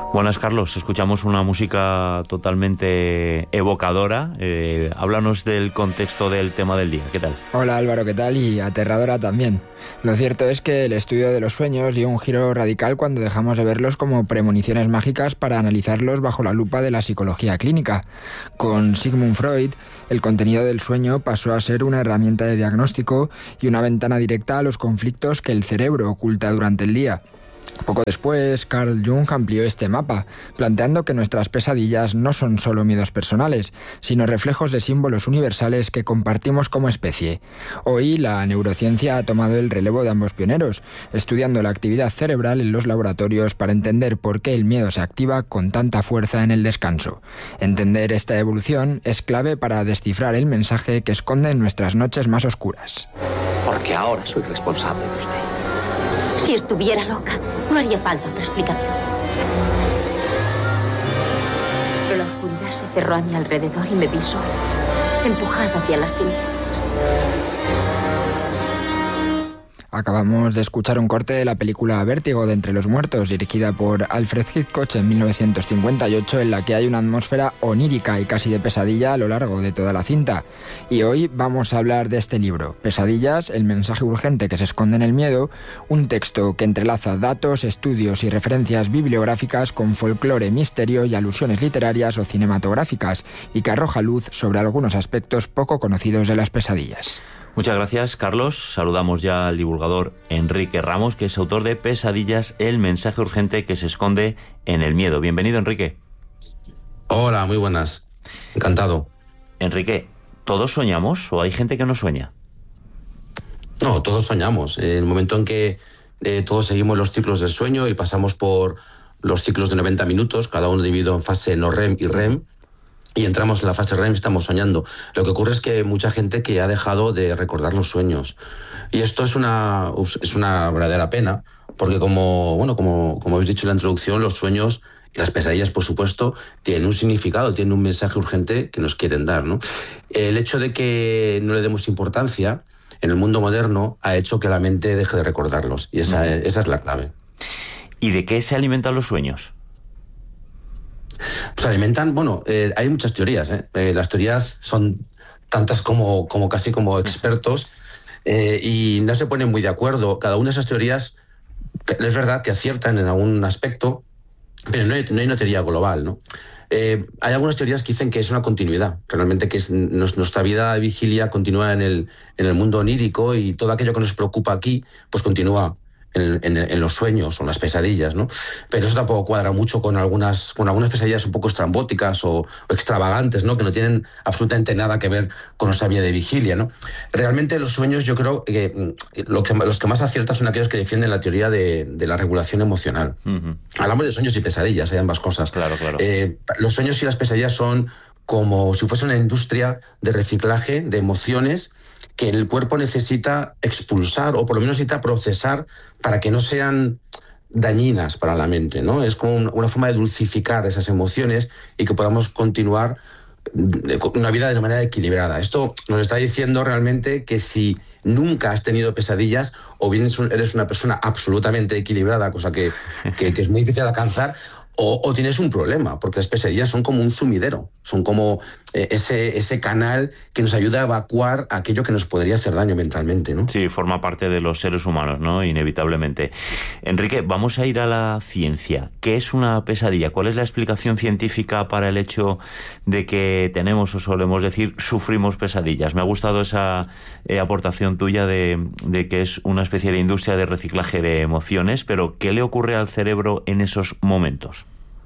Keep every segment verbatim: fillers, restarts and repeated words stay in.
Buenas, Carlos. Escuchamos una música totalmente evocadora. Eh, háblanos del contexto del tema del día. ¿Qué tal? Hola, Álvaro, ¿qué tal? Y aterradora también. Lo cierto es que el estudio de los sueños dio un giro radical cuando dejamos de verlos como premoniciones mágicas para analizarlos bajo la lupa de la psicología clínica. Con Sigmund Freud, el contenido del sueño pasó a ser una herramienta de diagnóstico y una ventana directa a los conflictos que el cerebro oculta durante el día. Poco después, Carl Jung amplió este mapa, planteando que nuestras pesadillas no son solo miedos personales, sino reflejos de símbolos universales que compartimos como especie. Hoy, la neurociencia ha tomado el relevo de ambos pioneros, estudiando la actividad cerebral en los laboratorios para entender por qué el miedo se activa con tanta fuerza en el descanso. Entender esta evolución es clave para descifrar el mensaje que esconde en nuestras noches más oscuras. Porque ahora soy responsable de usted. Si estuviera loca, no haría falta otra explicación. Pero la oscuridad se cerró a mi alrededor y me vi sola, empujada hacia las tinieblas. Acabamos de escuchar un corte de la película Vértigo de Entre los Muertos, dirigida por Alfred Hitchcock en mil novecientos cincuenta y ocho, en la que hay una atmósfera onírica y casi de pesadilla a lo largo de toda la cinta. Y hoy vamos a hablar de este libro, Pesadillas, el mensaje urgente que se esconde en el miedo, un texto que entrelaza datos, estudios y referencias bibliográficas con folclore, misterio y alusiones literarias o cinematográficas, y que arroja luz sobre algunos aspectos poco conocidos de las pesadillas. Muchas gracias, Carlos. Saludamos ya al divulgador Enrique Ramos, que es autor de Pesadillas, el mensaje urgente que se esconde en el miedo. Bienvenido, Enrique. Hola, muy buenas. Encantado. Enrique, ¿todos soñamos o hay gente que no sueña? No, todos soñamos. En el momento en que eh, todos seguimos los ciclos del sueño y pasamos por los ciclos de noventa minutos, cada uno dividido en fase no REM y REM, y entramos en la fase REM, estamos soñando. Lo que ocurre es que hay mucha gente que ha dejado de recordar los sueños. Y esto es una, es una verdadera pena, porque como, bueno, como, como habéis dicho en la introducción, los sueños y las pesadillas, por supuesto, tienen un significado, tienen un mensaje urgente que nos quieren dar, ¿no? El hecho de que no le demos importancia en el mundo moderno ha hecho que la mente deje de recordarlos. Y esa, uh-huh. esa es la clave. ¿Y de qué se alimentan los sueños? Se alimentan, bueno, eh, hay muchas teorías, ¿eh? Eh, las teorías son tantas como, como casi como expertos eh, y no se ponen muy de acuerdo. Cada una de esas teorías es verdad que aciertan en algún aspecto, pero no hay, no hay una teoría global, ¿no? Eh, hay algunas teorías que dicen que es una continuidad, realmente que es, nuestra vida de vigilia continúa en el, en el mundo onírico y todo aquello que nos preocupa aquí, pues continúa En, en, en los sueños o en las pesadillas, ¿no? Pero eso tampoco cuadra mucho con algunas, con algunas pesadillas un poco estrambóticas o, o extravagantes, ¿no? Que no tienen absolutamente nada que ver con nuestra vida de vigilia, ¿no? Realmente los sueños, yo creo que, lo que los que más aciertan son aquellos que defienden la teoría de, de la regulación emocional. Uh-huh. Hablamos de sueños y pesadillas, hay ambas cosas. Claro, claro. Eh, los sueños y las pesadillas son como si fuese una industria de reciclaje de emociones que el cuerpo necesita expulsar o por lo menos necesita procesar para que no sean dañinas para la mente, ¿no? Es como una forma de dulcificar esas emociones y que podamos continuar una vida de manera equilibrada. Esto nos está diciendo realmente que si nunca has tenido pesadillas o bien eres una persona absolutamente equilibrada, cosa que, que, que es muy difícil de alcanzar, O, o tienes un problema, porque las pesadillas son como un sumidero, son como eh, ese, ese canal que nos ayuda a evacuar aquello que nos podría hacer daño mentalmente, ¿no? Sí, forma parte de los seres humanos, ¿no? Inevitablemente. Enrique, vamos a ir a la ciencia. ¿Qué es una pesadilla? ¿Cuál es la explicación científica para el hecho de que tenemos, o solemos decir, sufrimos pesadillas? Me ha gustado esa eh, aportación tuya de, de que es una especie de industria de reciclaje de emociones, pero ¿qué le ocurre al cerebro en esos momentos?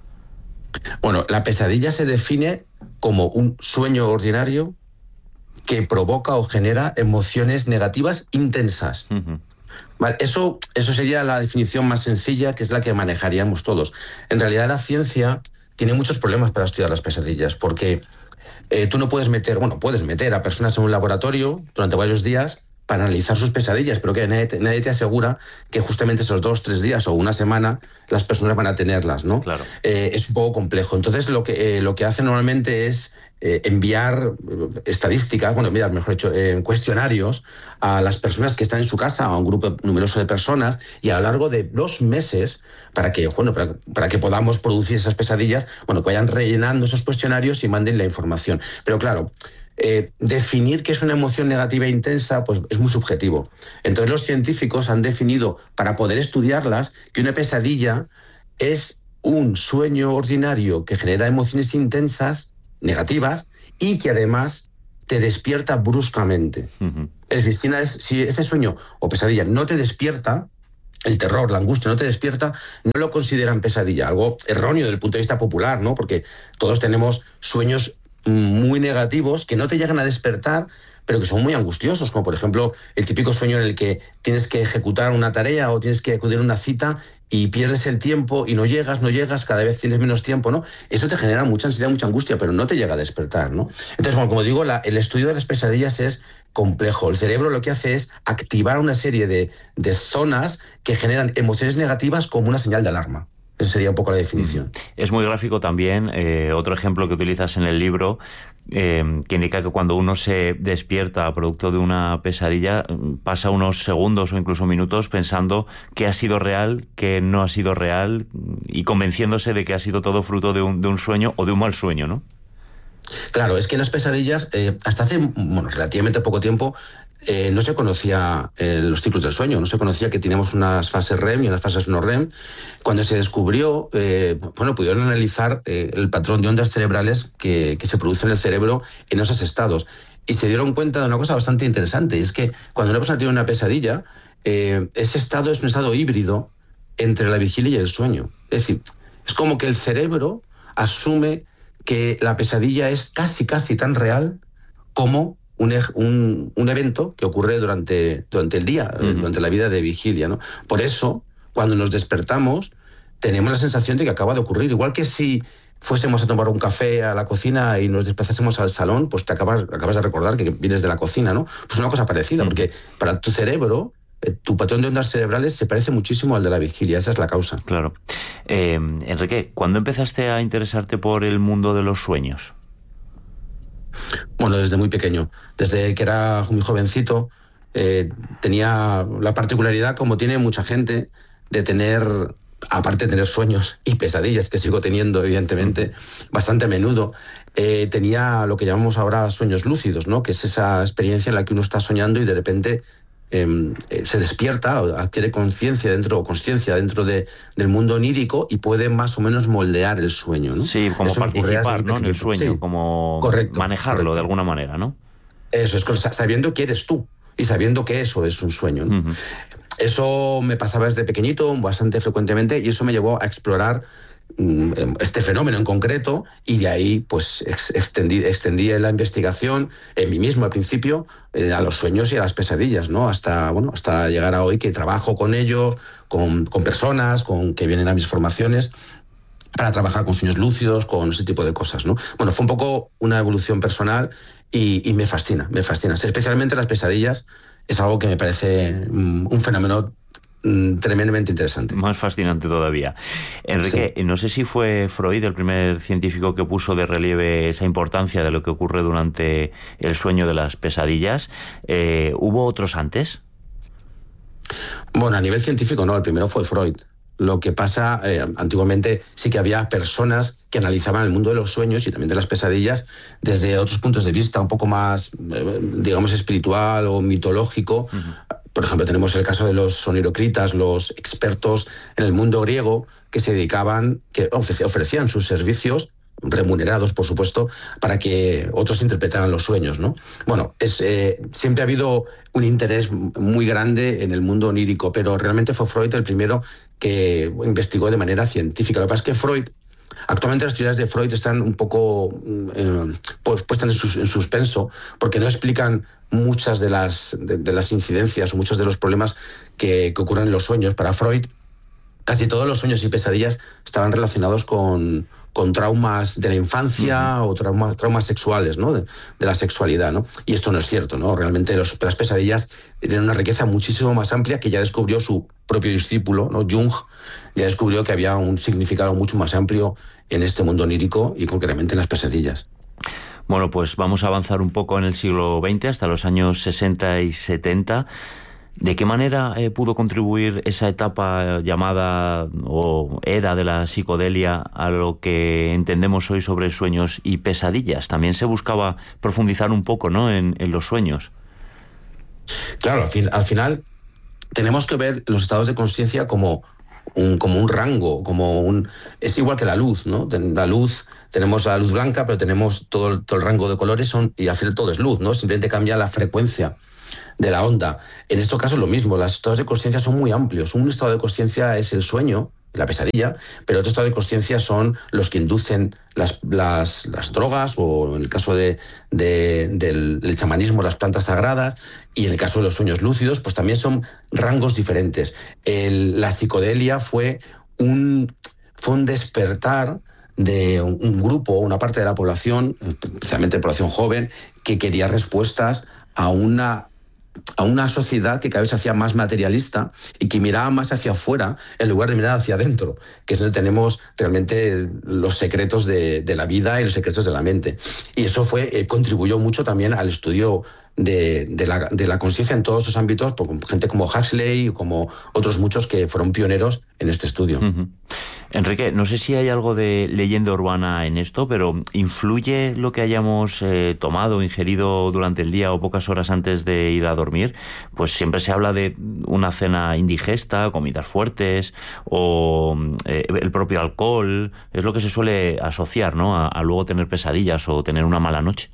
Bueno, la pesadilla se define como un sueño ordinario que provoca o genera emociones negativas intensas. Uh-huh. Vale, eso, eso sería la definición más sencilla, que es la que manejaríamos todos. En realidad la ciencia tiene muchos problemas para estudiar las pesadillas, porque eh, tú no puedes meter, bueno, puedes meter a personas en un laboratorio durante varios días para analizar sus pesadillas, pero que nadie te, nadie te asegura que justamente esos dos, tres días o una semana las personas van a tenerlas, ¿no? Claro. Eh, es un poco complejo. Entonces, lo que, eh, lo que hace normalmente es eh, enviar estadísticas, bueno, enviar, mejor dicho, eh, cuestionarios a las personas que están en su casa, a un grupo numeroso de personas, y a lo largo de dos meses, para que, bueno, para, para que podamos producir esas pesadillas, bueno, que vayan rellenando esos cuestionarios y manden la información. Pero claro, Eh, definir qué es una emoción negativa e intensa pues es muy subjetivo. Entonces los científicos han definido, para poder estudiarlas, que una pesadilla es un sueño ordinario que genera emociones intensas, negativas, y que además te despierta bruscamente. Uh-huh. Es decir, si, una, si ese sueño o pesadilla no te despierta, el terror, la angustia no te despierta, no lo consideran pesadilla. Algo erróneo desde el punto de vista popular, ¿no? Porque todos tenemos sueños muy negativos que no te llegan a despertar, pero que son muy angustiosos, como por ejemplo el típico sueño en el que tienes que ejecutar una tarea o tienes que acudir a una cita y pierdes el tiempo y no llegas, no llegas, cada vez tienes menos tiempo, ¿no? Eso te genera mucha ansiedad, mucha angustia, pero no te llega a despertar, ¿no? Entonces, bueno, como digo, la, el estudio de las pesadillas es complejo. El cerebro lo que hace es activar una serie de, de zonas que generan emociones negativas como una señal de alarma. Esa sería un poco la definición. Es muy gráfico también, eh, otro ejemplo que utilizas en el libro, eh, que indica que cuando uno se despierta producto de una pesadilla, pasa unos segundos o incluso minutos pensando qué ha sido real, qué no ha sido real, y convenciéndose de que ha sido todo fruto de un, de un sueño o de un mal sueño, ¿no? Claro, es que las pesadillas, eh, hasta hace bueno, relativamente poco tiempo, Eh, no se conocía eh, los ciclos del sueño, no se conocía que teníamos unas fases R E M y unas fases no R E M. Cuando se descubrió, eh, bueno, pudieron analizar eh, el patrón de ondas cerebrales que, que se produce en el cerebro en esos estados. Y se dieron cuenta de una cosa bastante interesante, y es que cuando una persona tiene una pesadilla, eh, ese estado es un estado híbrido entre la vigilia y el sueño. Es decir, es como que el cerebro asume que la pesadilla es casi, casi tan real como Un, un, un evento que ocurre durante, durante el día, uh-huh. durante la vida de vigilia, ¿no? Por eso, cuando nos despertamos, tenemos la sensación de que acaba de ocurrir. Igual que si fuésemos a tomar un café a la cocina y nos desplazásemos al salón, pues te acabas, acabas de recordar que vienes de la cocina, ¿no? Pues una cosa parecida, uh-huh. porque para tu cerebro, eh, tu patrón de ondas cerebrales se parece muchísimo al de la vigilia. Esa es la causa. Claro. Eh, Enrique, ¿cuándo empezaste a interesarte por el mundo de los sueños? Bueno, desde muy pequeño. Desde que era muy jovencito, eh, tenía la particularidad, como tiene mucha gente, de tener, aparte de tener sueños y pesadillas, que sigo teniendo, evidentemente, bastante a menudo, eh, tenía lo que llamamos ahora sueños lúcidos, ¿no? Que es esa experiencia en la que uno está soñando y de repente Eh, eh, se despierta, adquiere conciencia dentro, o consciencia dentro de, del mundo onírico y puede más o menos moldear el sueño, ¿no? Sí, como Eso participar, ¿no? En el sueño, sí, como correcto, manejarlo correcto. de alguna manera, ¿no? Eso es, sabiendo que eres tú y sabiendo que eso es un sueño, ¿no? Uh-huh. Eso me pasaba desde pequeñito, bastante frecuentemente, y eso me llevó a explorar este fenómeno en concreto, y de ahí pues extendí, extendí la investigación en mí mismo al principio eh, a los sueños y a las pesadillas, ¿no? Hasta, bueno, hasta llegar a hoy que trabajo con ellos, con, con personas con, que vienen a mis formaciones para trabajar con sueños lúcidos, con ese tipo de cosas, ¿no? Bueno, fue un poco una evolución personal y, y me fascina, me fascina. Especialmente las pesadillas es algo que me parece um, un fenómeno tremendamente interesante. Más fascinante todavía. Enrique, sí. No sé si fue Freud el primer científico que puso de relieve esa importancia de lo que ocurre durante el sueño de las pesadillas. Eh, ¿Hubo otros antes? Bueno, a nivel científico no, el primero fue Freud. Lo que pasa, eh, antiguamente sí que había personas que analizaban el mundo de los sueños y también de las pesadillas desde otros puntos de vista, un poco más, eh, digamos, espiritual o mitológico. Uh-huh. Por ejemplo, tenemos el caso de los onirocritas, los expertos en el mundo griego que se dedicaban, que ofrecían sus servicios, remunerados, por supuesto, para que otros interpretaran los sueños, ¿no? Bueno, es, eh, siempre ha habido un interés muy grande en el mundo onírico, pero realmente fue Freud el primero que investigó de manera científica. Lo que pasa es que Freud, actualmente las teorías de Freud están un poco eh, pues, puestas en, sus, en suspenso, porque no explican muchas de las, de, de las incidencias o muchos de los problemas que, que ocurren en los sueños. Para Freud, casi todos los sueños y pesadillas estaban relacionados con, con traumas de la infancia uh-huh. o traumas, traumas sexuales, ¿no? De, de la sexualidad, ¿no? Y esto no es cierto, ¿no? Realmente los, las pesadillas tienen una riqueza muchísimo más amplia que ya descubrió su propio discípulo, ¿no? Jung ya descubrió que había un significado mucho más amplio en este mundo onírico y concretamente en las pesadillas. Bueno, pues vamos a avanzar un poco en el siglo veinte, hasta los años sesenta y setenta. ¿De qué manera eh, pudo contribuir esa etapa llamada o era de la psicodelia a lo que entendemos hoy sobre sueños y pesadillas? También se buscaba profundizar un poco, ¿no?, en, en los sueños. Claro, al, fin, al final tenemos que ver los estados de conciencia como un, como un rango, como un es igual que la luz, ¿no? La luz, tenemos la luz blanca, pero tenemos todo, todo el rango de colores son, y al final todo es luz, ¿no? Simplemente cambia la frecuencia de la onda. En este caso es lo mismo, los estados de consciencia son muy amplios. Un estado de consciencia es el sueño, la pesadilla, pero otro estado de consciencia son los que inducen las, las, las drogas, o en el caso de, de, del, del chamanismo, las plantas sagradas, y en el caso de los sueños lúcidos, pues también son rangos diferentes. El, la psicodelia fue un, fue un despertar de un, un grupo, una parte de la población, especialmente la población joven, que quería respuestas a una a una sociedad que cada vez se hacía más materialista y que miraba más hacia afuera en lugar de mirar hacia adentro, que es donde tenemos realmente los secretos de, de la vida y los secretos de la mente. Y eso fue eh, contribuyó mucho también al estudio de, de la, de la conciencia en todos esos ámbitos, por gente como Huxley, como otros muchos que fueron pioneros en este estudio. Uh-huh. Enrique, no sé si hay algo de leyenda urbana en esto, pero ¿influye lo que hayamos eh, tomado, ingerido durante el día o pocas horas antes de ir a dormir? Pues siempre se habla de una cena indigesta, comidas fuertes o eh, el propio alcohol. Es lo que se suele asociar, ¿no?, a, a luego tener pesadillas o tener una mala noche.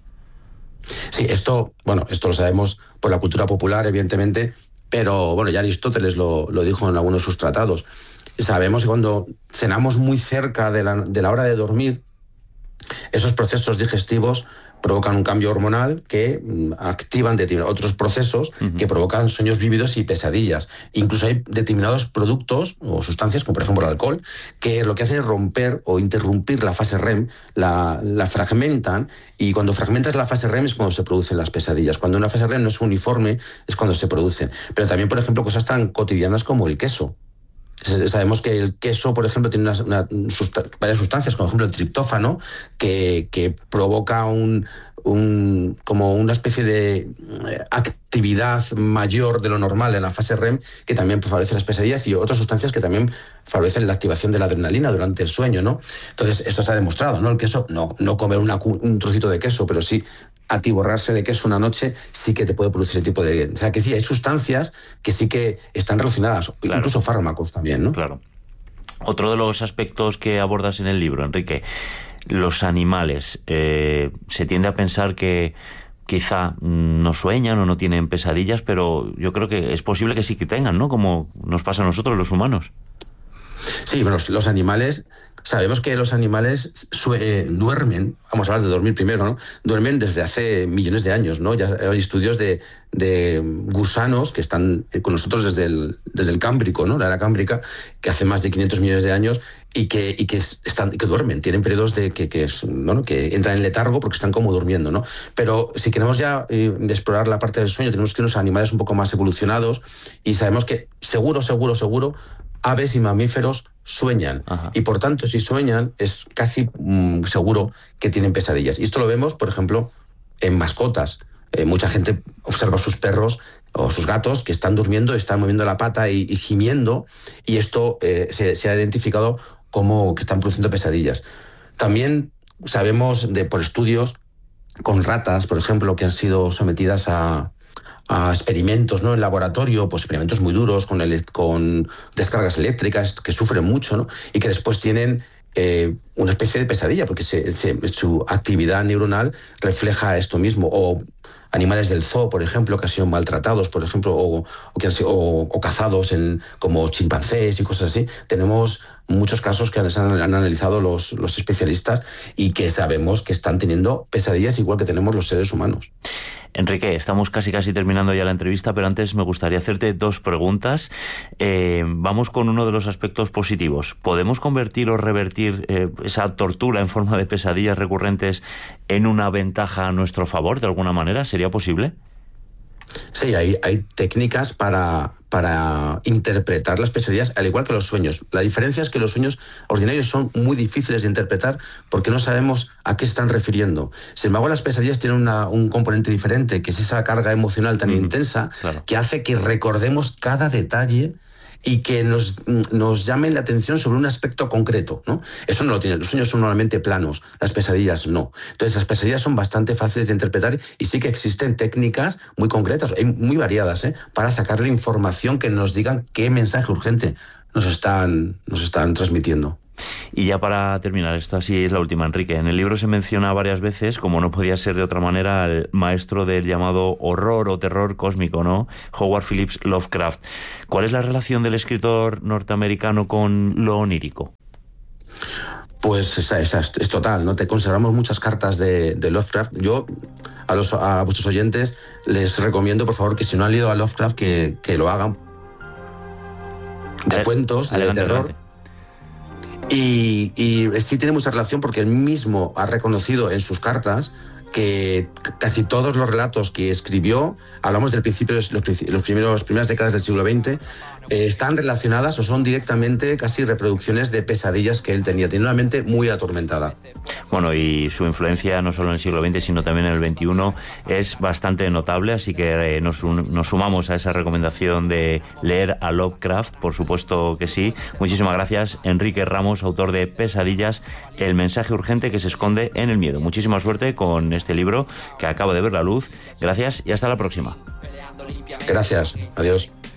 Sí, esto, bueno, esto lo sabemos por la cultura popular, evidentemente, pero bueno, ya Aristóteles lo, lo dijo en algunos de sus tratados. Sabemos que cuando cenamos muy cerca de la, de la hora de dormir, esos procesos digestivos provocan un cambio hormonal que mm, activan otros procesos uh-huh. que provocan sueños vívidos y pesadillas. Incluso hay determinados productos o sustancias, como por ejemplo el alcohol, que lo que hacen es romper o interrumpir la fase R E M, la, la fragmentan, y cuando fragmentas la fase R E M es cuando se producen las pesadillas. Cuando una fase R E M no es uniforme, es cuando se producen. Pero también, por ejemplo, cosas tan cotidianas como el queso. Sabemos que el queso, por ejemplo, tiene una, una, susta- varias sustancias, como por ejemplo el triptófano, que, que provoca un, un, como una especie de actividad mayor de lo normal en la fase R E M, que también favorece las pesadillas, y otras sustancias que también favorecen la activación de la adrenalina durante el sueño, ¿no? Entonces, esto se ha demostrado, ¿no? El queso, no, no comer una, un trocito de queso, pero sí atiborrarse de queso una noche sí que te puede producir ese tipo de... O sea, que sí, hay sustancias que sí que están relacionadas, claro. Incluso fármacos también, ¿no? Claro. Otro de los aspectos que abordas en el libro, Enrique, los animales. Eh, se tiende a pensar que quizá no sueñan o no tienen pesadillas, pero yo creo que es posible que sí que tengan, ¿no? Como nos pasa a nosotros los humanos. Sí, bueno, los, los animales... Sabemos que los animales sue- duermen, vamos a hablar de dormir primero, ¿no? Duermen desde hace millones de años, ¿no? Ya hay estudios de, de gusanos que están con nosotros desde el, desde el Cámbrico, ¿no? La era cámbrica, que hace más de quinientos millones de años y que, y que, están, que duermen, tienen periodos de que, que, es, ¿no? que entran en letargo porque están como durmiendo, ¿no? Pero si queremos ya eh, explorar la parte del sueño, tenemos que ir a unos animales un poco más evolucionados, y sabemos que seguro, seguro, seguro, aves y mamíferos sueñan. Ajá. Y por tanto, si sueñan, es casi mmm, seguro que tienen pesadillas. Y esto lo vemos, por ejemplo, en mascotas. Eh, mucha gente observa a sus perros o sus gatos que están durmiendo, están moviendo la pata y, y gimiendo, y esto eh, se, se ha identificado como que están produciendo pesadillas. También sabemos de, por estudios con ratas, por ejemplo, que han sido sometidas a a experimentos, ¿no? En laboratorio, pues experimentos muy duros con, el, con descargas eléctricas que sufren mucho, ¿no? Y que después tienen eh, una especie de pesadilla porque se, se, su actividad neuronal refleja esto mismo. O animales del zoo, por ejemplo, que han sido maltratados, por ejemplo, o, o que han sido o, o cazados en, como chimpancés y cosas así. Tenemos muchos casos que han, han analizado los, los especialistas y que sabemos que están teniendo pesadillas igual que tenemos los seres humanos. Enrique, estamos casi casi terminando ya la entrevista, pero antes me gustaría hacerte dos preguntas. Eh, vamos con uno de los aspectos positivos. ¿Podemos convertir o revertir eh, esa tortura en forma de pesadillas recurrentes en una ventaja a nuestro favor, de alguna manera? ¿Sería posible? Sí, hay, hay técnicas para, para interpretar las pesadillas, al igual que los sueños. La diferencia es que los sueños ordinarios son muy difíciles de interpretar porque no sabemos a qué están refiriendo. Sin embargo, las pesadillas tienen una, un componente diferente, que es esa carga emocional tan mm, intensa, claro, que hace que recordemos cada detalle y que nos, nos llamen la atención sobre un aspecto concreto, ¿no? Eso no lo tiene. Los sueños son normalmente planos, las pesadillas no. Entonces, las pesadillas son bastante fáciles de interpretar y sí que existen técnicas muy concretas, muy variadas, ¿eh?, para sacarle información que nos digan qué mensaje urgente nos están, nos están transmitiendo. Y ya para terminar, esto así es la última, Enrique. En el libro se menciona varias veces, como no podía ser de otra manera, al maestro del llamado horror o terror cósmico, ¿no?, Howard Phillips Lovecraft. ¿Cuál es la relación del escritor norteamericano con lo onírico? Pues esa, esa es, es total, ¿no? Te conservamos muchas cartas de, de Lovecraft. Yo a, los, a vuestros oyentes les recomiendo, por favor, que si no han leído a Lovecraft, que, que lo hagan. De Adel- cuentos, adelante, de terror. Adelante. Y, y sí tiene mucha relación porque él mismo ha reconocido en sus cartas que casi todos los relatos que escribió, hablamos del principio, los, los primeros primeras décadas del siglo veinte, eh, están relacionadas o son directamente casi reproducciones de pesadillas que él tenía. Tiene una mente muy atormentada. Bueno, y su influencia no solo en el siglo veinte, sino también en el veintiuno es bastante notable, así que eh, nos, un, nos sumamos a esa recomendación de leer a Lovecraft, por supuesto que sí. Muchísimas gracias, Enrique Ramos, autor de Pesadillas, el mensaje urgente que se esconde en el miedo. Muchísima suerte con este libro que acaba de ver la luz. Gracias y hasta la próxima. Gracias, adiós.